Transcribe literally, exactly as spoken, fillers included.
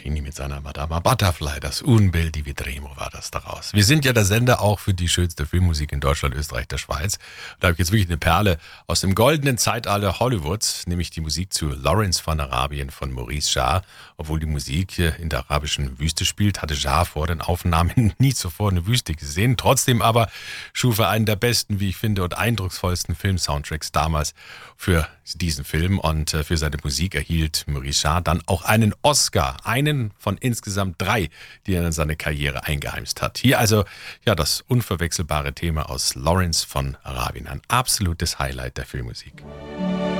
Gioacchini mit seiner Madama Butterfly, das Un bel di Vedremo war das daraus. Wir sind ja der Sender auch für die schönste Filmmusik in Deutschland, Österreich, der Schweiz. Da habe ich jetzt wirklich eine Perle aus dem goldenen Zeitalter Hollywoods, nämlich die Musik zu Lawrence von Arabien von Maurice Jarre. Obwohl die Musik in der arabischen Wüste spielt, hatte Jarre vor den Aufnahmen nie zuvor eine Wüste gesehen. Trotzdem aber schuf er einen der besten, wie ich finde, und eindrucksvollsten Film-Soundtracks damals für diesen Film. Und für seine Musik erhielt Maurice Jarre dann auch einen Oscar, einen von insgesamt drei, die er in seine Karriere eingeheimst hat. Hier also ja das unverwechselbare Thema aus Lawrence von Arabien, ein absolutes Highlight der Filmmusik.